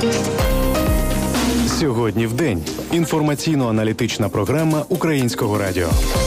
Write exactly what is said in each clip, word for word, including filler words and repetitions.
Сьогодні в день. Інформаційно-аналітична програма Українського радіо.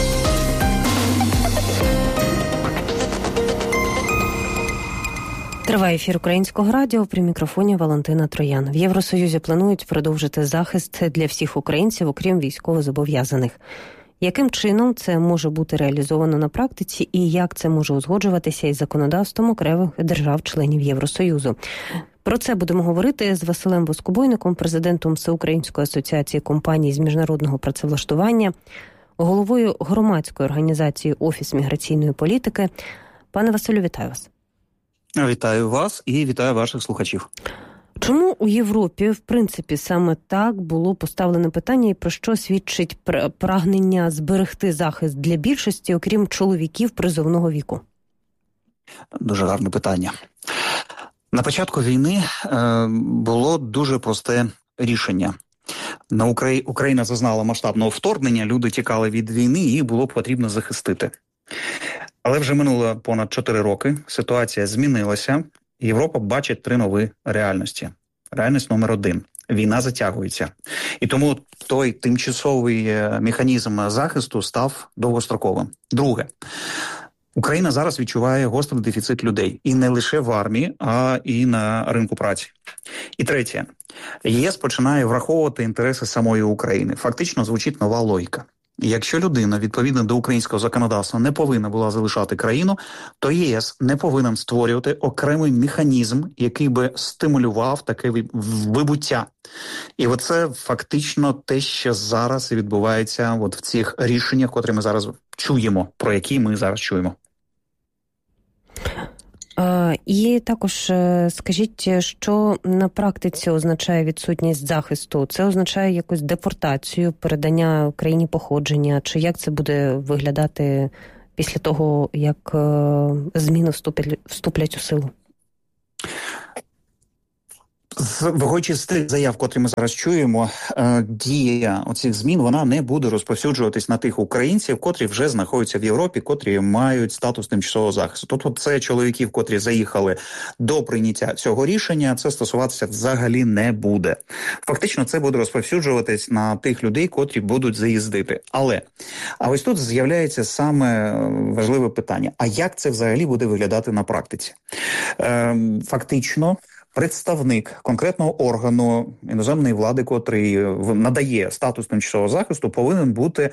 Триває ефір Українського радіо, при мікрофоні Валентина Троян. В Євросоюзі планують продовжити захист для всіх українців, окрім військовозобов'язаних. Яким чином це може бути реалізовано на практиці і як це може узгоджуватися із законодавством окремих держав-членів Євросоюзу? Про це будемо говорити з Василем Воскобойником, президентом Всеукраїнської асоціації компаній з міжнародного працевлаштування, головою громадської організації «Офіс міграційної політики». Пане Василю, вітаю вас. Вітаю вас і вітаю ваших слухачів. Чому у Європі, в принципі, саме так було поставлене питання і про що свідчить прагнення зберегти захист для більшості, окрім чоловіків призовного віку? Дуже гарне питання. На початку війни е, було дуже просте рішення. На Украї... Україна зазнала масштабного вторгнення, люди тікали від війни, і їх було потрібно захистити. Але вже минуло понад чотири роки, ситуація змінилася, Європа бачить три нові реальності. Реальність номер один. Війна затягується. І тому той тимчасовий механізм захисту став довгостроковим. Друге. Україна зараз відчуває гострий дефіцит людей. І не лише в армії, а і на ринку праці. І третє. ЄС починає враховувати інтереси самої України. Фактично звучить нова логіка. Якщо людина, відповідно до українського законодавства, не повинна була залишати країну, то ЄС не повинен створювати окремий механізм, який би стимулював таке вибуття. І оце фактично те, що зараз відбувається от в цих рішеннях, котрі ми зараз чуємо, про які ми зараз чуємо. І також скажіть, що на практиці означає відсутність захисту? Це означає якусь депортацію, передання країні походження? Чи як це буде виглядати після того, як зміни вступлять, вступлять у силу? Виходячи з тих заяв, котрі ми зараз чуємо, дія оцих змін, вона не буде розповсюджуватись на тих українців, котрі вже знаходяться в Європі, котрі мають статус тимчасового захисту. Тобто це чоловіків, котрі заїхали до прийняття цього рішення, це стосуватися взагалі не буде. Фактично це буде розповсюджуватись на тих людей, котрі будуть заїздити. Але, а ось тут з'являється саме важливе питання. А як це взагалі буде виглядати на практиці? Фактично, представник конкретного органу іноземної влади, котрий надає статус тимчасового захисту, повинен бути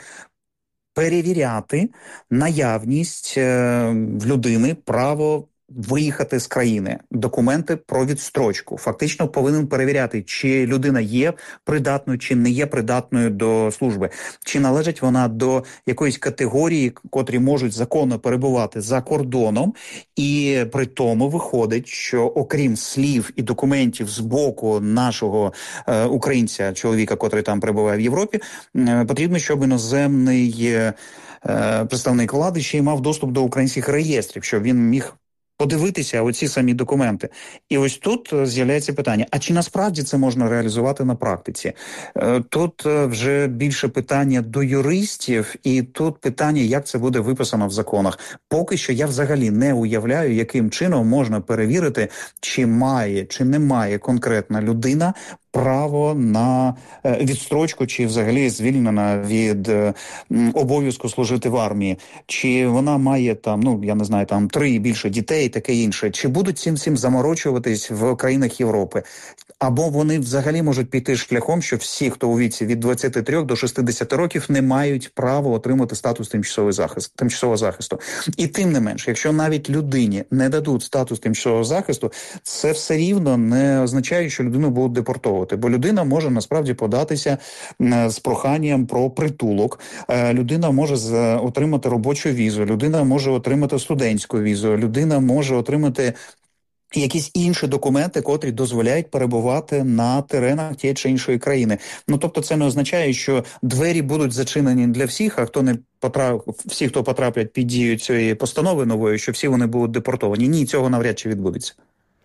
перевіряти наявність в людини право виїхати з країни, документи про відстрочку. Фактично повинен перевіряти, чи людина є придатною, чи не є придатною до служби, чи належить вона до якоїсь категорії, котрі можуть законно перебувати за кордоном, і при тому виходить, що окрім слів і документів з боку нашого е, українця, чоловіка, котрий там перебуває в Європі, е, потрібно, щоб іноземний е, представник влади ще й мав доступ до українських реєстрів, щоб він міг подивитися оці самі документи. І ось тут з'являється питання, а чи насправді це можна реалізувати на практиці? Тут вже більше питання до юристів, і тут питання, як це буде виписано в законах. Поки що я взагалі не уявляю, яким чином можна перевірити, чи має, чи не має конкретна людина право на відстрочку, чи взагалі звільнена від обов'язку служити в армії, чи вона має там, ну, я не знаю, там три і більше дітей і таке інше, чи будуть цим всім заморочуватись в країнах Європи, або вони взагалі можуть піти шляхом, що всі, хто у віці від двадцяти трьох до шістдесяти років, не мають права отримати статус тимчасового захисту, тимчасового захисту. І тим не менш, якщо навіть людині не дадуть статус тимчасового захисту, це все рівно не означає, що людину будуть депортовувати. Бо людина може насправді податися з проханням про притулок, людина може отримати робочу візу, людина може отримати студентську візу, людина може отримати якісь інші документи, котрі дозволяють перебувати на теренах тієї чи іншої країни. Ну, тобто це не означає, що двері будуть зачинені для всіх, а хто не потрап... всі, хто потраплять під дію цієї постанови нової, що всі вони будуть депортовані. Ні, цього навряд чи відбудеться.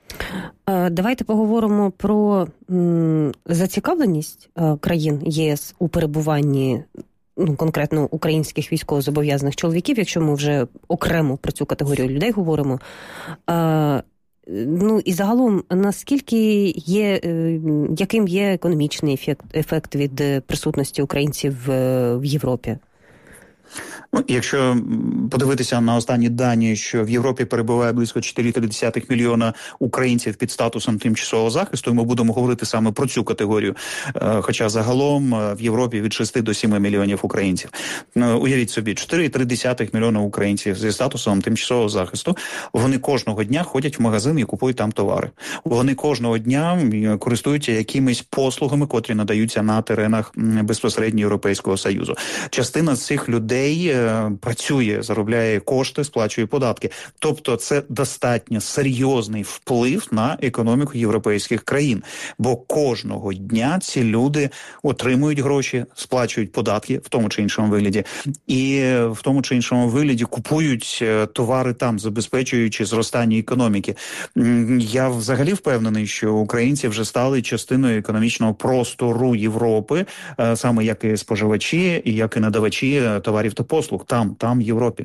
Давайте поговоримо про м, зацікавленість е, країн ЄС у перебуванні, ну, конкретно українських військовозобов'язаних чоловіків, якщо ми вже окремо про цю категорію людей говоримо. Е, ну і загалом, наскільки є, яким є економічний ефект, ефект від присутності українців в, в Європі? Ну, якщо подивитися на останні дані, що в Європі перебуває близько чотири цілих три десятих мільйона українців під статусом тимчасового захисту, і ми будемо говорити саме про цю категорію. Хоча загалом в Європі від шести до семи мільйонів українців. Уявіть собі, чотири цілих три десятих мільйона українців зі статусом тимчасового захисту, вони кожного дня ходять в магазин і купують там товари. Вони кожного дня користуються якимись послугами, котрі надаються на теренах безпосередньо Європейського Союзу. Частина з цих людей працює, заробляє кошти, сплачує податки. Тобто це достатньо серйозний вплив на економіку європейських країн. Бо кожного дня ці люди отримують гроші, сплачують податки в тому чи іншому вигляді. І в тому чи іншому вигляді купують товари там, забезпечуючи зростання економіки. Я взагалі впевнений, що українці вже стали частиною економічного простору Європи, саме як і споживачі, і як і надавачі товарів та послуг там, там в Європі.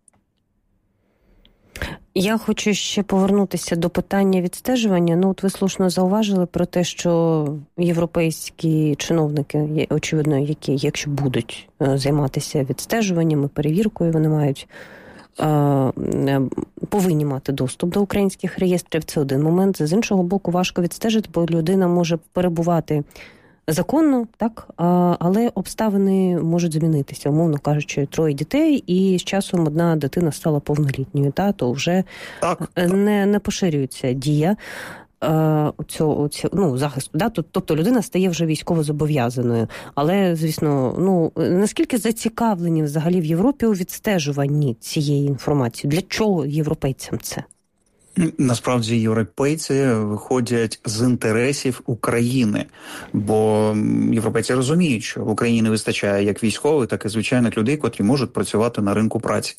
Я хочу ще повернутися до питання відстежування. Ну, от ви слушно зауважили про те, що європейські чиновники, очевидно, які, якщо будуть займатися відстежуванням і перевіркою, вони мають повинні мати доступ до українських реєстрів. Це один момент. З іншого боку, важко відстежити, бо людина може перебувати законно, так, але обставини можуть змінитися. Умовно кажучи, троє дітей, і з часом одна дитина стала повнолітньою, та, то вже так, не, не поширюється дія цього, цього, ну, захисту. Да? Тобто людина стає вже військово зобов'язаною. Але, звісно, ну, наскільки зацікавлені взагалі в Європі у відстежуванні цієї інформації? Для чого європейцям це? Насправді європейці виходять з інтересів України, бо європейці розуміють, що в Україні не вистачає як військових, так і звичайних людей, котрі можуть працювати на ринку праці.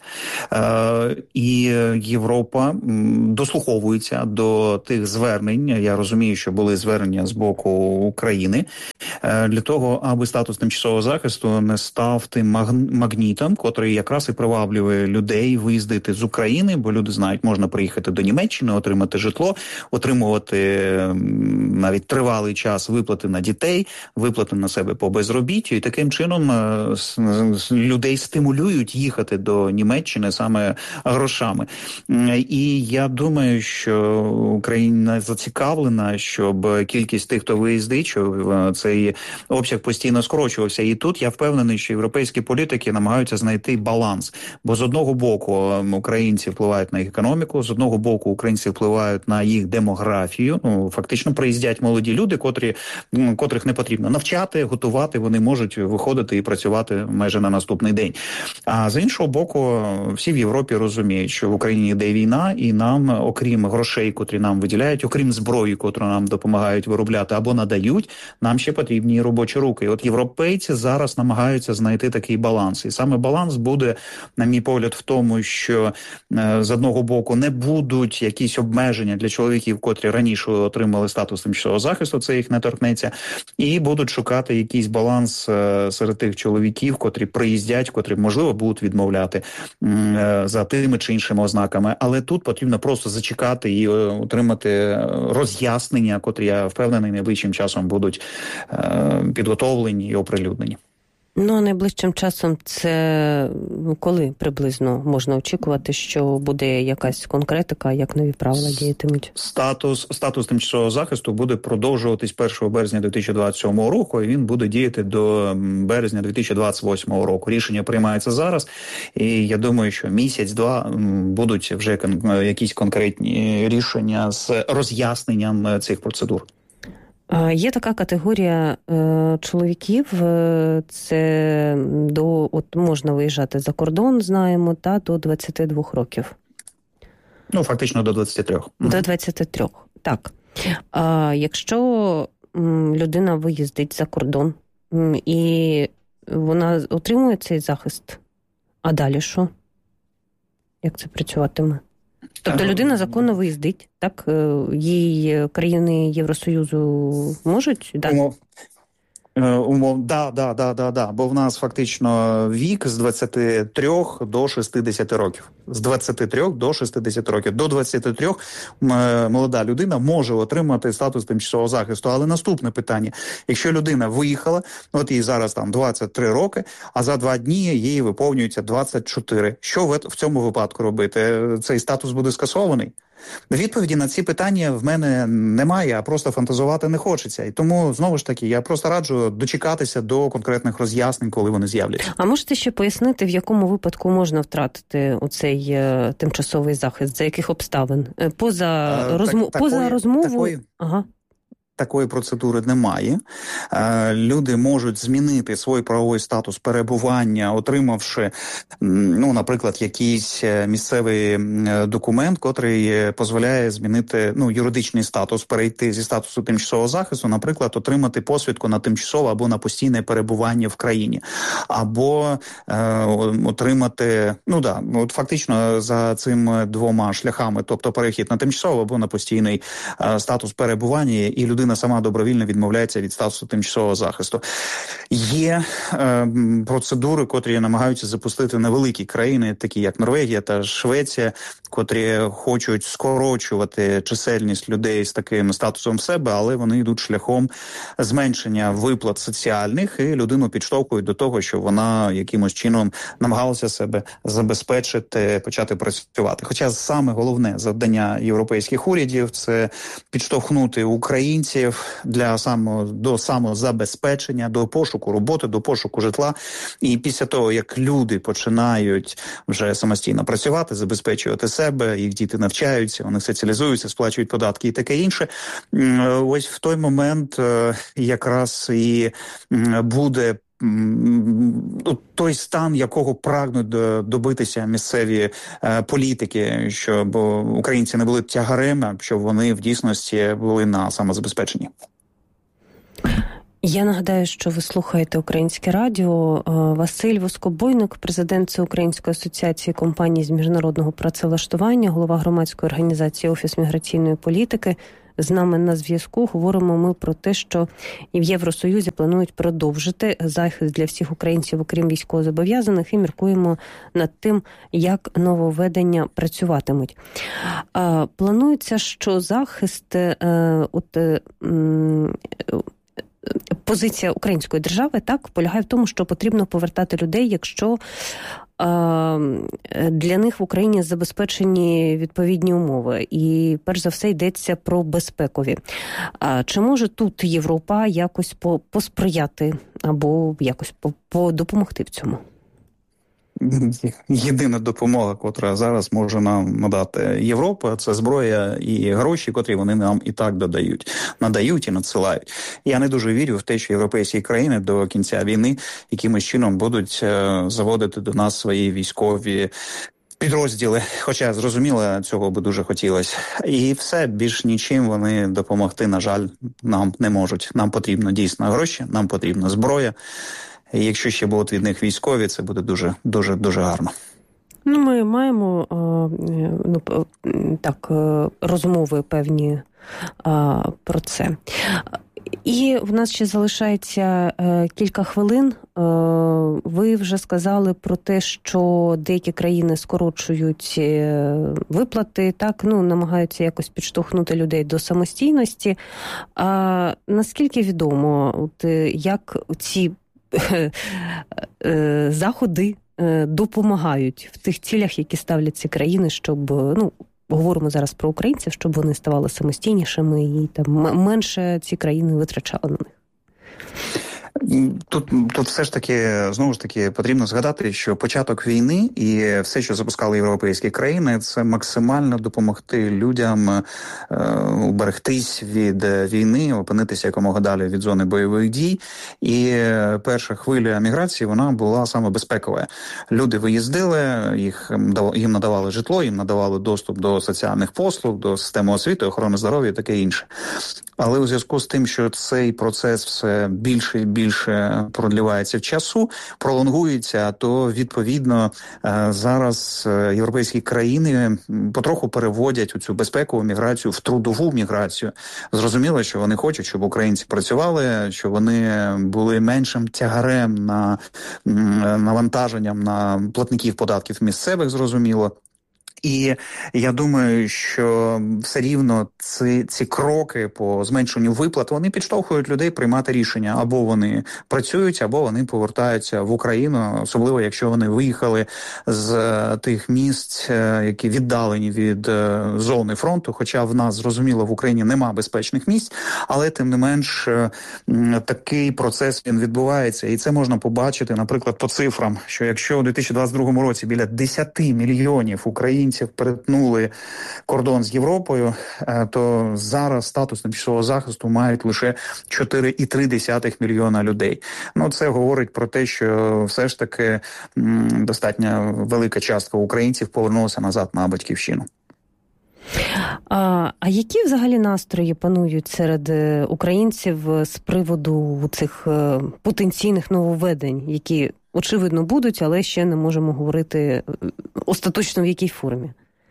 Е, і Європа дослуховується до тих звернень, я розумію, що були звернення з боку України, е, для того, аби статус тимчасового захисту не став тим магнітом, котрий якраз і приваблює людей виїздити з України, бо люди знають, можна приїхати до Німеччини, отримати житло, отримувати навіть тривалий час виплати на дітей, виплати на себе по безробіттю, і таким чином людей стимулюють їхати до Німеччини саме грошами. І я думаю, що Україна зацікавлена, щоб кількість тих, хто виїздить, щоб цей обсяг постійно скорочувався. І тут я впевнений, що європейські політики намагаються знайти баланс. Бо з одного боку українці впливають на їх економіку, з одного боку українці впливають на їх демографію. Ну, фактично приїздять молоді люди, котрі, котрих не потрібно навчати, готувати, вони можуть виходити і працювати майже на наступний день. А з іншого боку, всі в Європі розуміють, що в Україні йде війна, і нам, окрім грошей, котрі нам виділяють, окрім зброї, котру нам допомагають виробляти або надають, нам ще потрібні робочі руки. І от європейці зараз намагаються знайти такий баланс. І саме баланс буде, на мій погляд, в тому, що з одного боку не будуть якісь обмеження для чоловіків, котрі раніше отримали статус тимчасового захисту, це їх не торкнеться, і будуть шукати якийсь баланс серед тих чоловіків, котрі приїздять, котрі, можливо, будуть відмовляти за тими чи іншими ознаками. Але тут потрібно просто зачекати і отримати роз'яснення, котрі, я впевнений, найближчим часом будуть підготовлені і оприлюднені. Ну, а найближчим часом це коли приблизно можна очікувати, що буде якась конкретика, як нові правила діятимуть? Статус, статус тимчасового захисту буде продовжуватись першого березня дві тисячі двадцять сьомого року, і він буде діяти до березня дві тисячі двадцять восьмого року. Рішення приймається зараз, і я думаю, що місяць-два будуть вже якісь конкретні рішення з роз'ясненням цих процедур. Є така категорія е, чоловіків, е, це до, от можна виїжджати за кордон, знаємо, та до двадцяти двох років. Ну, фактично до двадцяти трьох. До двадцяти трьох, так. А якщо м, людина виїздить за кордон м, і вона отримує цей захист, а далі що? Як це працюватиме? Тобто людина законно виїздить, так? Їй країни Євросоюзу можуть дати? Умов, да, да, да, да, да. Бо в нас фактично вік з двадцяти трьох до шістдесяти років. З двадцяти трьох до шістдесяти років. До двадцяти трьох молода людина може отримати статус тимчасового захисту. Але наступне питання. Якщо людина виїхала, от їй зараз там двадцять три роки, а за два дні їй виповнюється двадцять чотири. Що в цьому випадку робити? Цей статус буде скасований? Відповіді на ці питання в мене немає, а просто фантазувати не хочеться. І тому, знову ж таки, я просто раджу дочекатися до конкретних роз'яснень, коли вони з'являться. А можете ще пояснити, в якому випадку можна втратити оцей е, тимчасовий захист? За яких обставин? Поза, а, розмов... так, Поза такої, розмовою? Такої... Ага. Такої процедури немає. Люди можуть змінити свій правовий статус перебування, отримавши, ну, наприклад, якийсь місцевий документ, котрий дозволяє змінити, ну, юридичний статус, перейти зі статусу тимчасового захисту, наприклад, отримати посвідку на тимчасове або на постійне перебування в країні. Або е, отримати, ну да, от фактично за цими двома шляхами, тобто перехід на тимчасовий або на постійний е, статус перебування, і людина сама добровільно відмовляється від статусу тимчасового захисту. Є е, процедури, котрі намагаються запустити невеликі країни, такі як Норвегія та Швеція, котрі хочуть скорочувати чисельність людей з таким статусом в себе, але вони йдуть шляхом зменшення виплат соціальних, і людину підштовхують до того, що вона якимось чином намагалася себе забезпечити, почати працювати. Хоча саме головне завдання європейських урядів – це підштовхнути українців для само, до самозабезпечення, до пошуку роботи, до пошуку житла. І після того, як люди починають вже самостійно працювати, забезпечувати себе, їх діти навчаються, вони соціалізуються, сплачують податки і таке інше, ось в той момент якраз і буде той стан, якого прагнуть добитися місцеві політики, щоб українці не були тягарем, щоб вони в дійсності були на самозабезпеченні. Я нагадаю, що ви слухаєте Українське радіо. Василь Воскобойник, президент Всеукраїнської асоціації компаній з міжнародного працевлаштування, голова громадської організації «Офіс міграційної політики». З нами на зв'язку. Говоримо ми про те, що і в Євросоюзі планують продовжити захист для всіх українців, окрім військовозобов'язаних, і міркуємо над тим, як нововведення працюватимуть. Планується, що захист от, позиція української держави так полягає в тому, що потрібно повертати людей, якщо для них в Україні забезпечені відповідні умови. І, перш за все, йдеться про безпекові. Чи може тут Європа якось посприяти або якось допомогти в цьому? Єдина допомога, котра зараз може нам надати Європа, це зброя і гроші, котрі вони нам і так додають, надають і надсилають. Я не дуже вірю в те, що європейські країни до кінця війни якимось чином будуть е, заводити до нас свої військові підрозділи, хоча, зрозуміло, цього би дуже хотілося. І все, більш нічим вони допомогти, на жаль, нам не можуть. Нам потрібно дійсно гроші, нам потрібна зброя. І якщо ще будуть від них військові, це буде дуже, дуже, дуже гарно. Ну, ми маємо ну, так, розмови певні про це. І в нас ще залишається е, кілька хвилин. Е, ви вже сказали про те, що деякі країни скорочують е, виплати, так, ну, намагаються якось підштовхнути людей до самостійності. А наскільки відомо, от, як ці е, е, заходи е, допомагають в тих цілях, які ставлять ці країни, щоб, ну, говоримо зараз про українців, щоб вони ставали самостійнішими і там менше ці країни витрачали на них. Тут, тут все ж таки, знову ж таки, потрібно згадати, що початок війни і все, що запускали європейські країни, це максимально допомогти людям е, уберегтись від війни, опинитися якомога далі від зони бойових дій. І перша хвиля міграції, вона була саме безпекова. Люди виїздили, їх, їм надавали житло, їм надавали доступ до соціальних послуг, до системи освіти, охорони здоров'я і таке інше. Але у зв'язку з тим, що цей процес все більше і більше більше продлівається в часу, пролонгується, то відповідно зараз європейські країни потроху переводять у цю безпекову міграцію в трудову міграцію. Зрозуміло, що вони хочуть, щоб українці працювали, щоб вони були меншим тягарем на навантаженням на платників податків місцевих, зрозуміло. І я думаю, що все рівно ці, ці кроки по зменшенню виплат, вони підштовхують людей приймати рішення. Або вони працюють, або вони повертаються в Україну, особливо якщо вони виїхали з тих місць, які віддалені від зони фронту. Хоча в нас, зрозуміло, в Україні нема безпечних місць, але тим не менш такий процес він відбувається. І це можна побачити, наприклад, по цифрам, що якщо у дві тисячі двадцять другому році біля десять мільйонів українців перетнули кордон з Європою, то зараз статус тимчасового захисту мають лише чотири цілих три десятих мільйона людей. Ну, це говорить про те, що все ж таки м, достатньо велика частка українців повернулася назад на батьківщину. А, а які взагалі настрої панують серед українців з приводу цих потенційних нововведень, які очевидно будуть, але ще не можемо говорити остаточно в якій формі?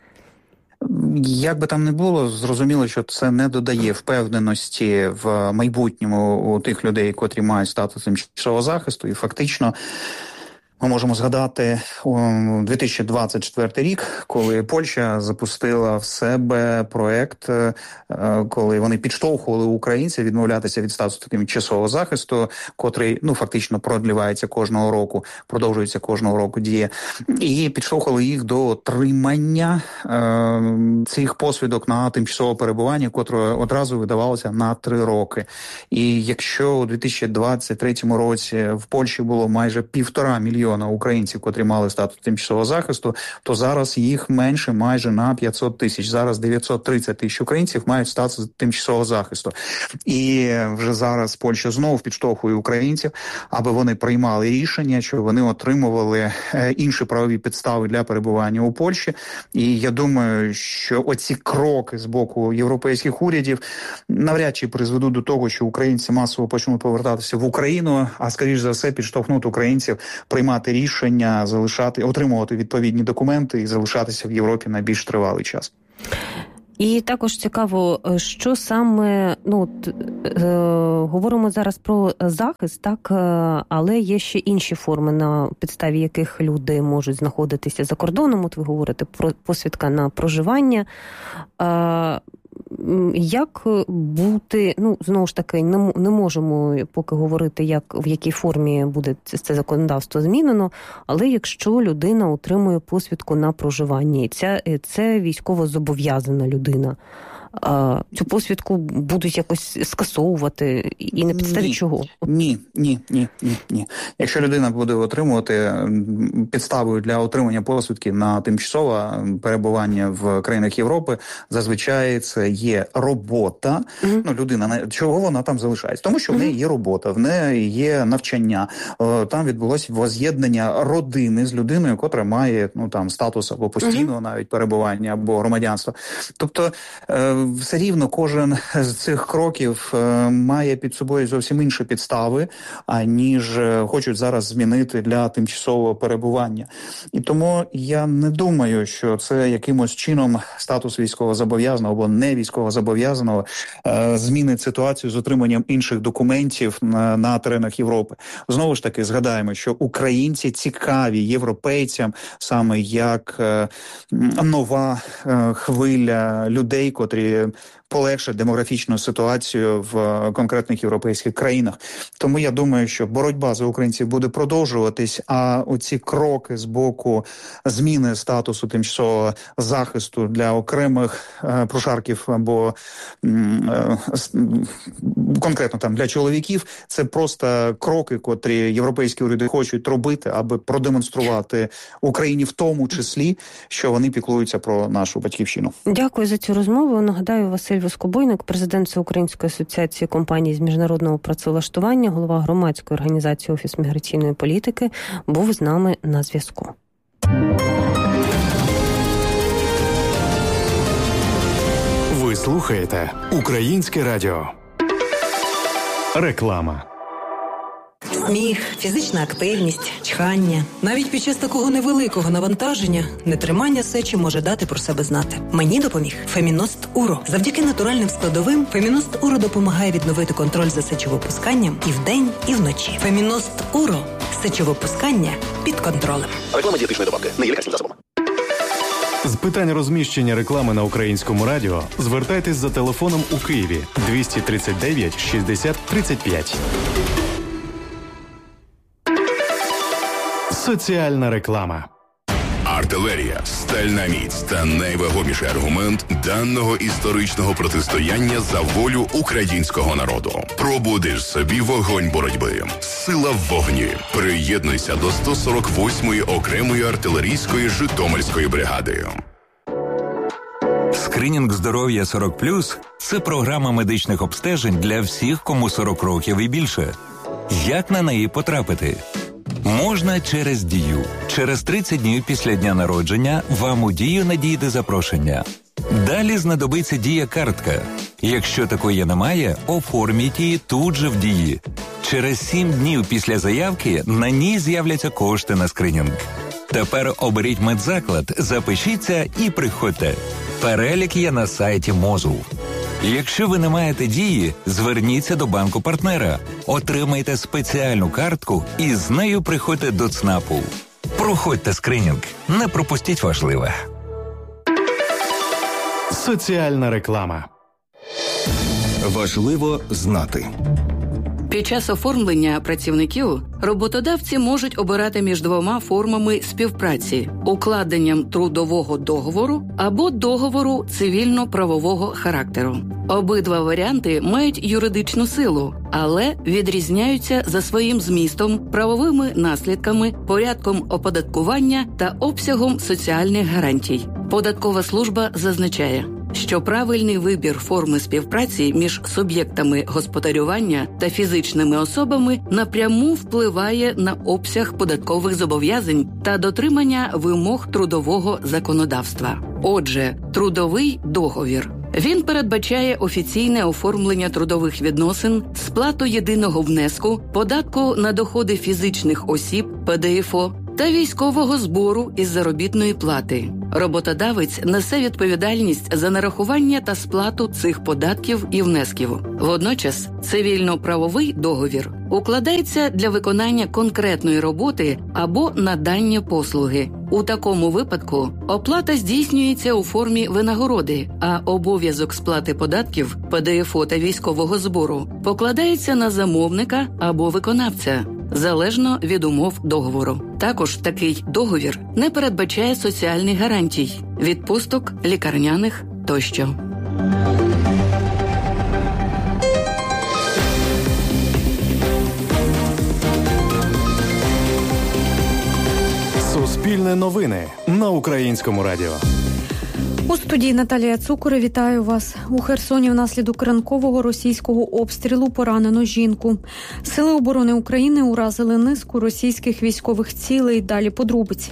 Як би там не було, зрозуміло, що це не додає впевненості в майбутньому у тих людей, котрі мають статус тимчасового захисту, і фактично ми можемо згадати дві тисячі двадцять четвертий рік, коли Польща запустила в себе проект, коли вони підштовхували українців відмовлятися від статусу тимчасового захисту, котрий, ну, фактично продлівається кожного року, продовжується кожного року діє, і підштовхували їх до отримання е, цих посвідок на тимчасове перебування, котре одразу видавалося на три роки. І якщо у дві тисячі двадцять третьому році в Польщі було майже півтора мільйона українців, котрі мали статус тимчасового захисту, то зараз їх менше майже на п'ятсот тисяч. Зараз дев'ятсот тридцять тисяч українців мають статус тимчасового захисту. І вже зараз Польща знову підштовхує українців, аби вони приймали рішення, що вони отримували інші правові підстави для перебування у Польщі. І я думаю, що оці кроки з боку європейських урядів навряд чи призведуть до того, що українці масово почнуть повертатися в Україну, а скоріш за все підштовхнуть українців приймати рішення, залишати, отримувати відповідні документи і залишатися в Європі на більш тривалий час. І також цікаво, що саме, ну, е, говоримо зараз про захист, так, але є ще інші форми, на підставі яких люди можуть знаходитися за кордоном. От ви говорите про посвідка на проживання. Е, Як бути, ну, знову ж таки, не, не можемо поки говорити, як, в якій формі буде це, це законодавство змінено, але якщо людина отримує посвідку на проживання, і це, це військово зобов'язана людина, а цю посвідку будуть якось скасовувати, і на підставі ні. чого? Ні, ні, ні, ні, ні. Якщо людина буде отримувати підставою для отримання посвідки на тимчасове перебування в країнах Європи, зазвичай це є робота. Mm-hmm. Ну, людина, чого вона там залишається? Тому що в неї є робота, в неї є навчання. Там відбулося воз'єднання родини з людиною, котра має, ну, там, статус або постійного mm-hmm. навіть перебування, або громадянства. Тобто все рівно кожен з цих кроків має під собою зовсім інші підстави, аніж хочуть зараз змінити для тимчасового перебування. І тому я не думаю, що це якимось чином статус військовозобов'язаного або не військовозобов'язаного змінить ситуацію з отриманням інших документів на, на теренах Європи. Знову ж таки, згадаємо, що українці цікаві європейцям саме як нова хвиля людей, котрі полегшить демографічну ситуацію в конкретних європейських країнах. Тому я думаю, що боротьба за українців буде продовжуватись, а оці кроки з боку зміни статусу тимчасового захисту для окремих е, прошарків або е, конкретно там для чоловіків, це просто кроки, котрі європейські уряди хочуть робити, аби продемонструвати Україні в тому числі, що вони піклуються про нашу батьківщину. Дякую за цю розмову. Нагадаю, Василь Воскобойник, президент Всеукраїнської асоціації компаній з міжнародного працевлаштування, голова громадської організації «Офіс міграційної політики», був з нами на зв'язку. Ви слухаєте Українське радіо. Реклама. Сміх, фізична активність, чхання. Навіть під час такого невеликого навантаження нетримання сечі може дати про себе знати. Мені допоміг Феміност Уро. Завдяки натуральним складовим Феміност Уро допомагає відновити контроль за сечовипусканням і вдень, і вночі. Феміност Уро. Сечовипускання під контролем. Реклама дієтичної добавки. Не є лікарським засобом. З питань розміщення реклами на Українському радіо звертайтесь за телефоном у Києві двісті тридцять дев'ять шістдесят тридцять п'ять. Соціальна реклама. Артилерія, стальна міць та найвагоміший аргумент даного історичного протистояння за волю українського народу. Пробудиш собі вогонь боротьби. Сила в вогні. Приєднуйся до сто сорок восьмої окремої артилерійської Житомирської бригади. Скринінг здоров'я сорок плюс – це програма медичних обстежень для всіх, кому сорок років і більше. Як на неї потрапити? Можна через Дію. Через тридцять днів після дня народження вам у Дію надійде запрошення. Далі знадобиться Дія-картка. Якщо такої немає, оформіть її тут же в Дії. Через сім днів після заявки на ній з'являться кошти на скринінг. Тепер оберіть медзаклад, запишіться і приходьте. Перелік є на сайті МОЗу. Якщо ви не маєте Дії, зверніться до банку-партнера, отримайте спеціальну картку і з нею приходьте до ЦНАПу. Проходьте скринінг, не пропустіть важливе. Соціальна реклама. Важливо знати. Під час оформлення працівників роботодавці можуть обирати між двома формами співпраці – укладенням трудового договору або договору цивільно-правового характеру. Обидва варіанти мають юридичну силу, але відрізняються за своїм змістом, правовими наслідками, порядком оподаткування та обсягом соціальних гарантій. Податкова служба зазначає, що правильний вибір форми співпраці між суб'єктами господарювання та фізичними особами напряму впливає на обсяг податкових зобов'язань та дотримання вимог трудового законодавства. Отже, трудовий договір. Він передбачає офіційне оформлення трудових відносин, сплату єдиного внеску, податку на доходи фізичних осіб, Пе Де Еф О, та військового збору із заробітної плати. Роботодавець несе відповідальність за нарахування та сплату цих податків і внесків. Водночас, цивільно-правовий договір укладається для виконання конкретної роботи або надання послуги. У такому випадку оплата здійснюється у формі винагороди, а обов'язок сплати податків, Пе Де Еф О та військового збору покладається на замовника або виконавця, залежно від умов договору. Також такий договір не передбачає соціальних гарантій, відпусток, лікарняних тощо. Суспільне новини на Українському радіо. У студії Наталія Цукор. Вітаю вас. У Херсоні внаслідок ранкового російського обстрілу поранено жінку. Сили оборони України уразили низку російських військових цілей. Далі подробиці.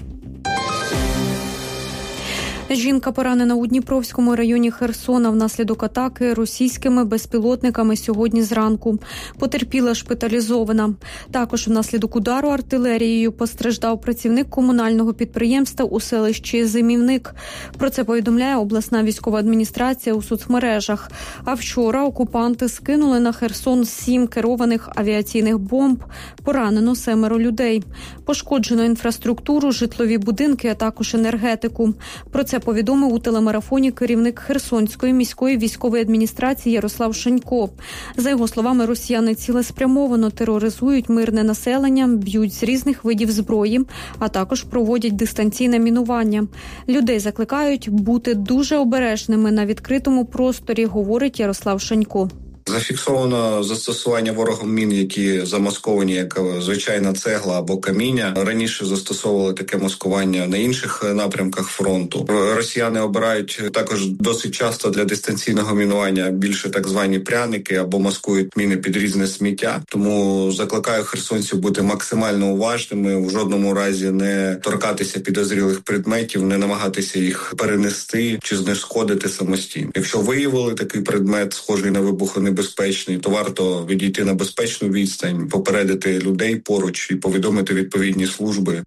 Жінка поранена у Дніпровському районі Херсона внаслідок атаки російськими безпілотниками сьогодні зранку. Потерпіла шпиталізована. Також внаслідок удару артилерією постраждав працівник комунального підприємства у селищі Зимівник. Про це повідомляє обласна військова адміністрація у соцмережах. А вчора окупанти скинули на Херсон сім керованих авіаційних бомб. Поранено семеро людей. Пошкоджено інфраструктуру, житлові будинки, а також енергетику. Про це повідомив у телемарафоні керівник Херсонської міської військової адміністрації Ярослав Шанько. За його словами, росіяни цілеспрямовано тероризують мирне населення, б'ють з різних видів зброї, а також проводять дистанційне мінування. Людей закликають бути дуже обережними на відкритому просторі, говорить Ярослав Шанько. Зафіксовано застосування ворогом мін, які замасковані як звичайна цегла або каміння. Раніше застосовували таке маскування на інших напрямках фронту. Росіяни обирають також досить часто для дистанційного мінування більше так звані пряники або маскують міни під різне сміття. Тому закликаю херсонців бути максимально уважними, в жодному разі не торкатися підозрілих предметів, не намагатися їх перенести чи знешкодити самостійно. Якщо виявили такий предмет, схожий на вибухонебезпечний, небезпечний, то варто відійти на безпечну відстань, попередити людей поруч і повідомити відповідні служби.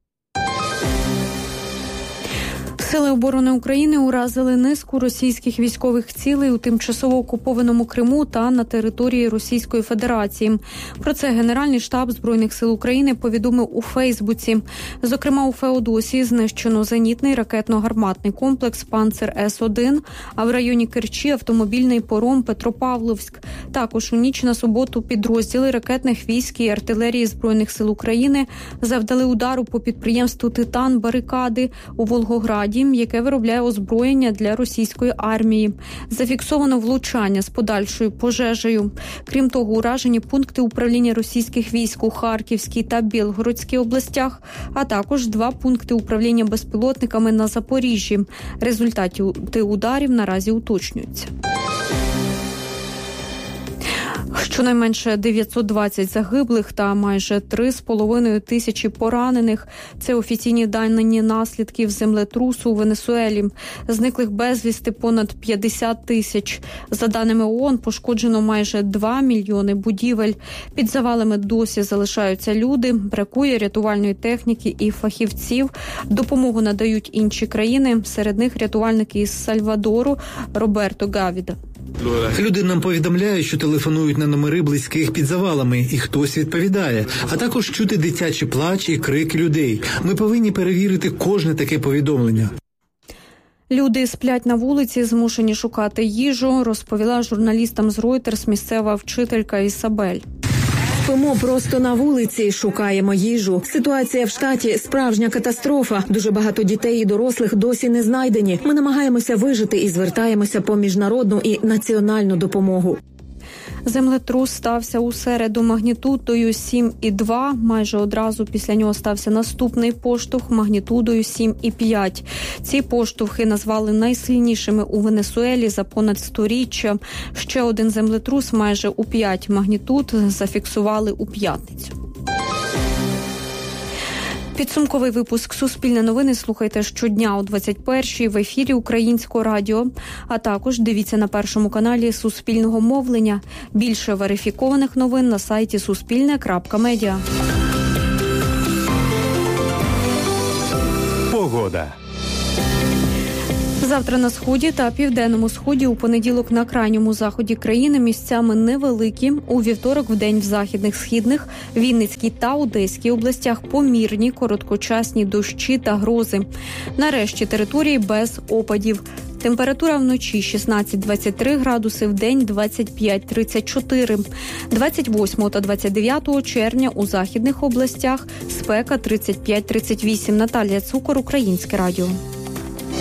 Сили оборони України уразили низку російських військових цілей у тимчасово окупованому Криму та на території Російської Федерації. Про це Генеральний штаб Збройних сил України повідомив у Фейсбуці. Зокрема, у Феодосії знищено зенітний ракетно-гарматний комплекс «Панцер С один», а в районі Керчі – автомобільний паром «Петропавловськ». Також у ніч на суботу підрозділи ракетних військ і артилерії Збройних сил України завдали удару по підприємству «Титан» Барикади у Волгограді, яке виробляє озброєння для російської армії. Зафіксовано влучання з подальшою пожежею. Крім того, уражені пункти управління російських військ у Харківській та Білгородській областях, а також два пункти управління безпілотниками на Запоріжжі. Результати ударів наразі уточнюються. Щонайменше дев'ятсот двадцять загиблих та майже три з половиною тисячі поранених. Це офіційні дані наслідків землетрусу у Венесуелі. Зниклих безвісти понад п'ятдесят тисяч. За даними ООН, пошкоджено майже два мільйони будівель. Під завалами досі залишаються люди, бракує рятувальної техніки і фахівців. Допомогу надають інші країни, серед них рятувальники із Сальвадору Роберто Гавіда. Люди нам повідомляють, що телефонують на номери близьких під завалами, і хтось відповідає. А також чути дитячий плач і крик людей. Ми повинні перевірити кожне таке повідомлення. Люди сплять на вулиці, змушені шукати їжу, розповіла журналістам з Reuters місцева вчителька Ісабель. Спимо просто на вулиці, шукаємо їжу. Ситуація в штаті – справжня катастрофа. Дуже багато дітей і дорослих досі не знайдені. Ми намагаємося вижити і звертаємося по міжнародну і національну допомогу. Землетрус стався у середу магнітудою сім і два. Майже одразу після нього стався наступний поштовх магнітудою сім і п'ять. Ці поштовхи назвали найсильнішими у Венесуелі за понад сторіччя. Ще один землетрус майже у п'ять магнітуд зафіксували у п'ятницю. Підсумковий випуск «Суспільне новини» слухайте щодня о двадцять першій в ефірі Українського радіо, а також дивіться на Першому каналі Суспільного мовлення. Більше верифікованих новин на сайті суспільне крапка медіа. Погода. Завтра на сході та південному сході, у понеділок на крайньому заході країни місцями невеликі, у вівторок вдень в західних, східних, Вінницькій та Одеській областях помірні короткочасні дощі та грози. Нарешті території без опадів. Температура вночі шістнадцять - двадцять три градуси, вдень двадцять п'ять - тридцять чотири. двадцять восьмого та двадцять дев'ятого червня у західних областях спека тридцять п'ять - тридцять вісім. Наталія Цукор, Українське радіо.